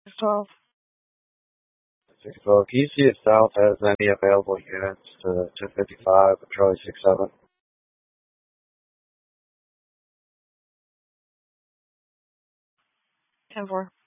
12. 612. Can you see if South has any available units to 255 or Charlie 67? 10-4.